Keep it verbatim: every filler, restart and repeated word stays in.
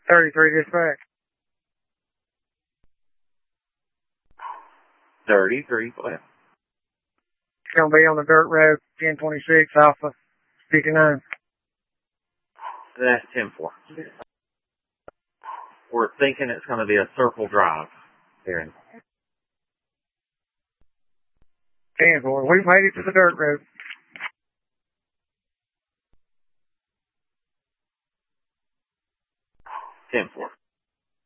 thirty-three dispatch. thirty-three, go ahead. It's going to be on the dirt road, ten twenty-six off of fifty-nine. That's ten four. We're thinking it's going to be a circle drive there. ten four. We've made it to the dirt road. ten four.